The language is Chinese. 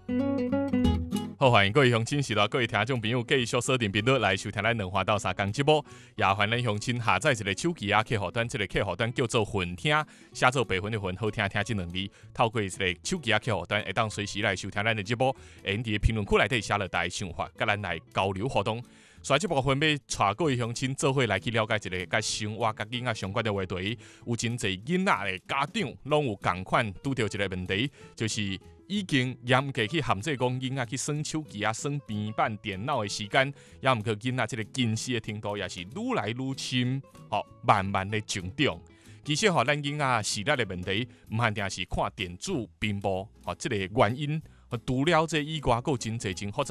好，欢迎各位乡亲、是啦，各位听众朋友继续锁定频率来收听咱两花到三讲节目。也欢迎咱乡亲下载一个手机客户端，这个客户端叫做混听，写做白混的混，好听听这两字。透过一个手机客户端，会当随时来收听咱的节目。伫个评论区内底写落大家想法，甲咱来交流互动。所以这部分要带各位乡亲做伙来去了解一个甲生活、甲囡仔相关的话题。有真侪囡仔的家长拢有共款拄到一个问题，就是已经严格去限制讲囡仔去耍手机耍平板电脑的时间，也毋过囡仔这个近视的程度也是愈来愈深，慢慢的增长。其实咱囡仔视力的问题，毋限定是看电子屏幕，这个原因，除了这以外，还有真侪真复杂。